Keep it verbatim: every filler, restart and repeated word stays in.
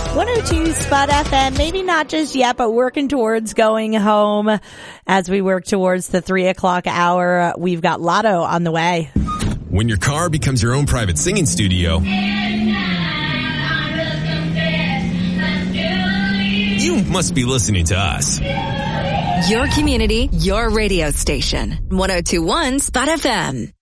one oh two Spot F M, maybe not just yet, but working towards going home as we work towards the three o'clock hour. We've got Lotto on the way. When your car becomes your own private singing studio, you must be listening to us. Your community, your radio station. one oh two point one Spot F M.